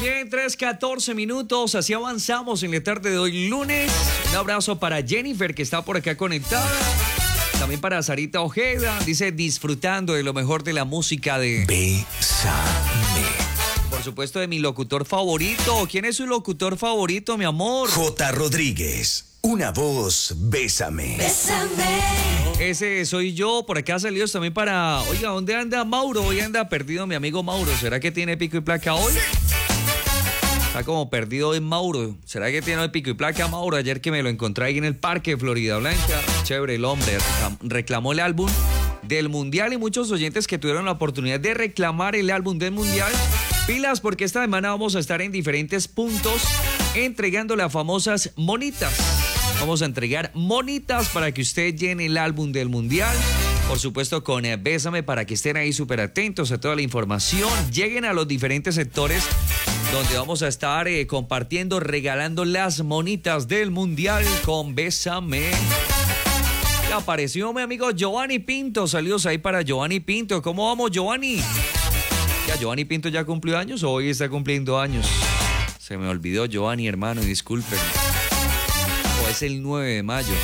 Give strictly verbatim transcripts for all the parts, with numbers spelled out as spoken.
bien, tres, catorce minutos, así avanzamos en la tarde de hoy lunes. Un abrazo para Jennifer que está por acá conectada. También para Sarita Ojeda, dice disfrutando de lo mejor de la música de Bésame. Por supuesto de mi locutor favorito. ¿Quién es su locutor favorito, mi amor? J. Rodríguez, una voz, bésame. Bésame. Ese soy yo, por acá salió también para... Oiga, ¿dónde anda Mauro? Hoy anda perdido mi amigo Mauro. ¿Será que tiene pico y placa hoy? Está como perdido en Mauro. ¿Será que tiene hoy pico y placa Mauro? Ayer que me lo encontré ahí en el parque de Florida Blanca. Chévere el hombre. Reclamó el álbum del Mundial y muchos oyentes que tuvieron la oportunidad de reclamar el álbum del Mundial. Pilas, porque esta semana vamos a estar en diferentes puntos entregando las famosas monitas. Vamos a entregar monitas para que usted llene el álbum del Mundial. Por supuesto con eh, Bésame, para que estén ahí súper atentos a toda la información. Lleguen a los diferentes sectores donde vamos a estar eh, compartiendo, regalando las monitas del Mundial con Bésame. Y apareció mi amigo Giovanni Pinto. Saludos ahí para Giovanni Pinto. ¿Cómo vamos, Giovanni? Ya, Giovanni Pinto ya cumplió años o hoy está cumpliendo años. Se me olvidó, Giovanni, hermano, disculpen. O es el nueve de mayo.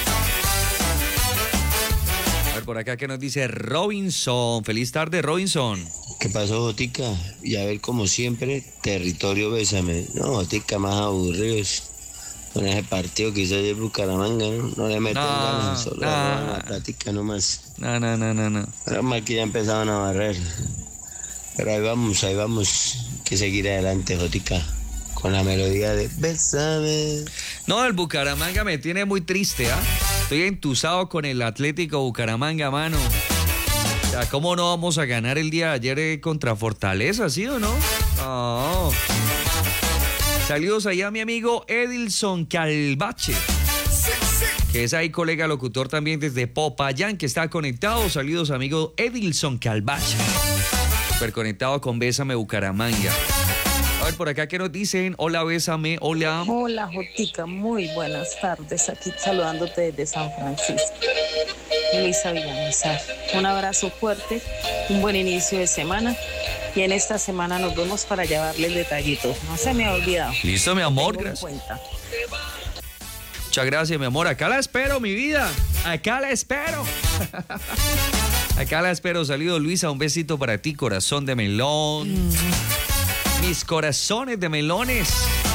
A ver, por acá que nos dice Robinson. Feliz tarde, Robinson. ¿Qué pasó, Jotica? Y a ver, como siempre, territorio Bésame. No, Jotica, más aburridos. Con ese partido que hizo ayer Bucaramanga, ¿no? No le meten No, ganas, solo no. la plática nomás. No, no, no, no, no. Pero mal que ya empezaban a barrer. Pero ahí vamos, ahí vamos. Hay que seguir adelante, Jotica. Con la melodía de Bésame. No, el Bucaramanga me tiene muy triste, ¿ah? ¿eh? Estoy entusado con el Atlético Bucaramanga, mano. O sea, ¿cómo no vamos a ganar el día de ayer eh, contra Fortaleza, sí o no? No. Saludos allá a mi amigo Edilson Calvache, que es ahí colega locutor también desde Popayán, que está conectado. Saludos, amigo Edilson Calvache. Súper conectado con Bésame Bucaramanga. A ver, por acá, ¿qué nos dicen? Hola, Bésame, hola. Hola, Jotica, muy buenas tardes. Aquí saludándote desde San Francisco. Luisa Villamizar. Un abrazo fuerte, un buen inicio de semana. Y en esta semana nos vemos para llevarles detallitos. No se me ha olvidado. Listo, mi amor, Tengo en gracias. cuenta. Muchas gracias, mi amor. Acá la espero, mi vida. Acá la espero. Acá la espero. Saludos, Luisa. Un besito para ti, corazón de melón. Mm. Mis corazones de melones.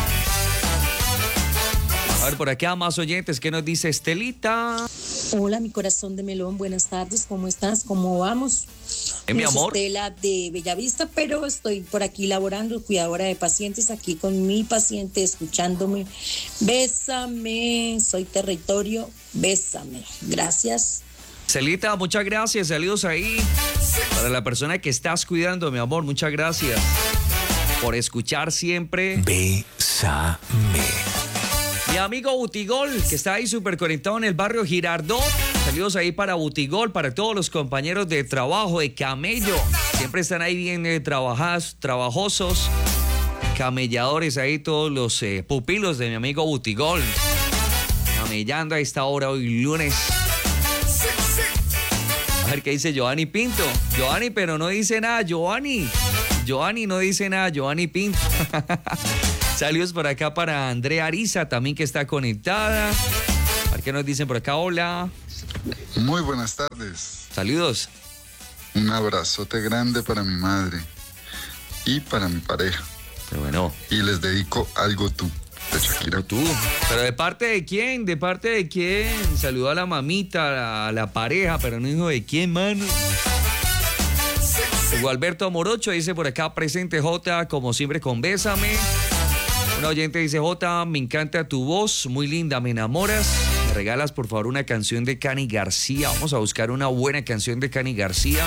A ver, por acá más oyentes. ¿Qué nos dice Estelita? Hola, mi corazón de melón. Buenas tardes. ¿Cómo estás? ¿Cómo vamos? ¿Eh, mi amor? Estela de Bellavista, pero estoy por aquí laborando, cuidadora de pacientes, aquí con mi paciente, escuchándome. Bésame, soy territorio, bésame. Gracias. Celita, muchas gracias. Saludos ahí para la persona que estás cuidando, mi amor. Muchas gracias por escuchar siempre. Bésame. Mi amigo Butigol, que está ahí súper conectado en el barrio Girardot. Saludos ahí para Butigol, para todos los compañeros de trabajo de Camello. Siempre están ahí bien eh, trabajados, trabajosos, camelladores ahí, todos los eh, pupilos de mi amigo Butigol. Camellando a esta hora hoy lunes. A ver qué dice Giovanni Pinto. Giovanni, pero no dice nada, Giovanni. Giovanni no dice nada, Giovanni Pinto. Saludos por acá para Andrea Ariza, también que está conectada. A ver qué nos dicen por acá, hola. Muy buenas tardes. Saludos. Un abrazote grande para mi madre y para mi pareja. Pero bueno. Y les dedico Algo Tú, de Shakira. Algo Tú. ¿Pero de parte de quién? ¿De parte de quién? Saludó a la mamita, a la, a la pareja, pero no dijo de quién, mano. Hugo Alberto Morocho dice por acá, presente Jota, como siempre con Bésame. Un oyente dice, Jota, me encanta tu voz, muy linda, me enamoras. Me regalas, por favor, una canción de Cani García. Vamos a buscar una buena canción de Cani García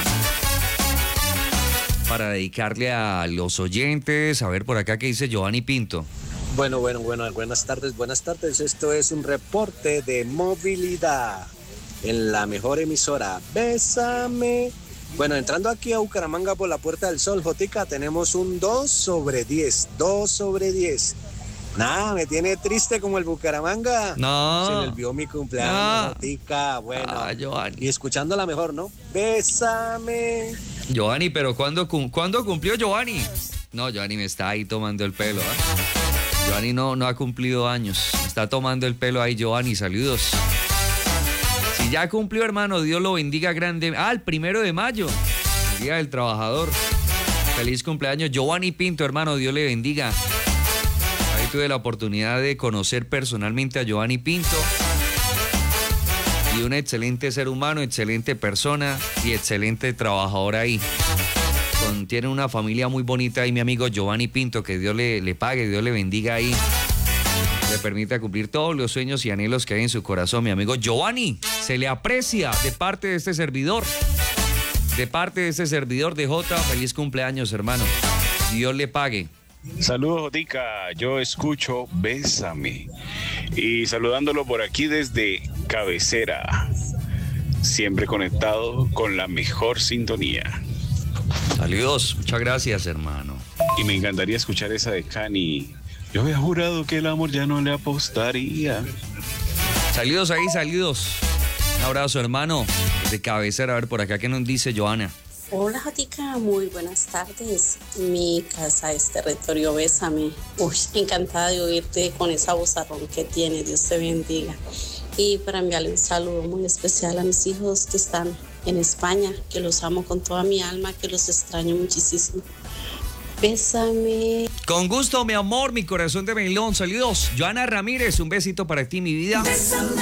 para dedicarle a los oyentes. A ver por acá qué dice Giovanni Pinto. Bueno, bueno, bueno, buenas tardes, buenas tardes. Esto es un reporte de movilidad en la mejor emisora. Bésame. Bueno, entrando aquí a Bucaramanga por la Puerta del Sol, Jotica, tenemos un dos sobre diez, dos sobre diez. Nada, me tiene triste como el Bucaramanga. No. Se me olvidó mi cumpleaños, No. Jotica. Bueno, Ah, Giovanni. y escuchándola mejor, ¿no? Bésame. Giovanni, pero ¿cuándo, cum- ¿cuándo cumplió Giovanni? No, Giovanni me está ahí tomando el pelo. ¿eh? Giovanni no, no ha cumplido años. Me está tomando el pelo ahí, Giovanni. Saludos. Si ya cumplió, hermano, Dios lo bendiga grande. Ah, el primero de mayo, el Día del Trabajador. Feliz cumpleaños, Giovanni Pinto, hermano. Dios le bendiga. Ahí tuve la oportunidad de conocer personalmente a Giovanni Pinto. Y un excelente ser humano, excelente persona y excelente trabajador ahí. Con, tiene una familia muy bonita ahí, mi amigo Giovanni Pinto, que Dios le, le pague, Dios le bendiga ahí. Le permita cumplir todos los sueños y anhelos que hay en su corazón, mi amigo Giovanni. Se le aprecia de parte de este servidor. De parte de este servidor de Jota, feliz cumpleaños, hermano. Dios le pague. Saludos, Jotica. Yo escucho Bésame. Y saludándolo por aquí desde Cabecera. Siempre conectado con la mejor sintonía. Saludos, muchas gracias, hermano. Y me encantaría escuchar esa de Cani. Yo había jurado que el amor ya no le apostaría. Saludos ahí, saludos. Un abrazo, hermano. De Cabecera, a ver por acá, ¿qué nos dice Joana? Hola, Jotica, muy buenas tardes. Mi casa es Territorio Bésame. Uy, encantada de oírte con esa vozarrón que tiene. Dios te bendiga. Y para enviarle un saludo muy especial a mis hijos que están en España, que los amo con toda mi alma, que los extraño muchísimo. Bésame. Con gusto, mi amor, mi corazón de melón. Saludos. Joana Ramírez, un besito para ti, mi vida. Bésame.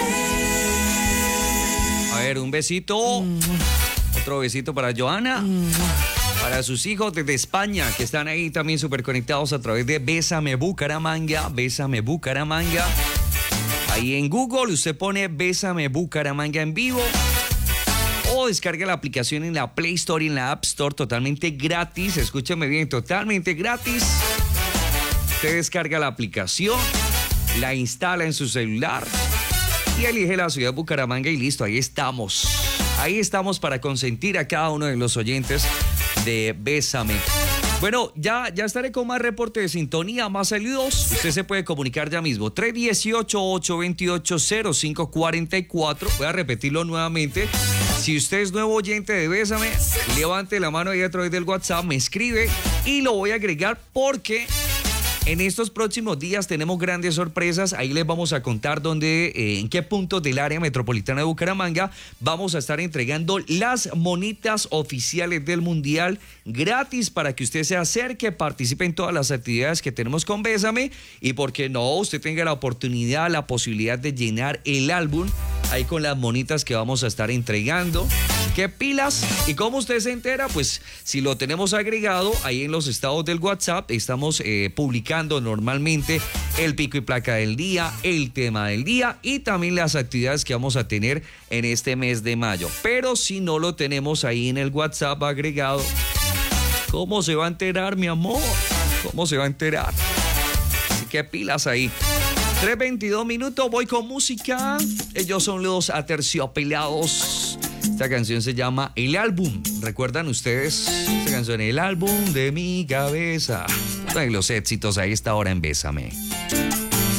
A ver, un besito. Mm. Otro besito para Joana. Mm. Para sus hijos desde España, que están ahí también súper conectados a través de Bésame Bucaramanga. Bésame Bucaramanga. Ahí en Google usted pone Bésame Bucaramanga en vivo. O descarga la aplicación en la Play Store y en la App Store totalmente gratis. Escúchame bien, totalmente gratis. Usted descarga la aplicación, la instala en su celular y elige la ciudad de Bucaramanga y listo, ahí estamos. Ahí estamos para consentir a cada uno de los oyentes de Bésame. Bueno, ya, ya estaré con más reporte de sintonía, más saludos. Usted se puede comunicar ya mismo. tres uno ocho, ocho dos ocho, cero cinco cuatro cuatro. Voy a repetirlo nuevamente. Si usted es nuevo oyente de Bésame, levante la mano ahí a través del WhatsApp, me escribe y lo voy a agregar porque en estos próximos días tenemos grandes sorpresas. Ahí les vamos a contar dónde, eh, en qué puntos del área metropolitana de Bucaramanga vamos a estar entregando las monitas oficiales del Mundial gratis para que usted se acerque, participe en todas las actividades que tenemos con Bésame y porque no, usted tenga la oportunidad, la posibilidad de llenar el álbum ahí con las monitas que vamos a estar entregando. ¿Qué pilas? ¿Y cómo usted se entera? Pues si lo tenemos agregado ahí en los estados del WhatsApp, estamos eh, publicando normalmente el pico y placa del día, el tema del día y también las actividades que vamos a tener en este mes de mayo. Pero si no lo tenemos ahí en el WhatsApp agregado, ¿cómo se va a enterar, mi amor? ¿Cómo se va a enterar? Así que pilas ahí. tres veintidós minutos, voy con música. Ellos son los Aterciopelados. Esta canción se llama El Álbum. ¿Recuerdan ustedes esta canción? El álbum de mi cabeza. Los éxitos a esta hora en Bésame.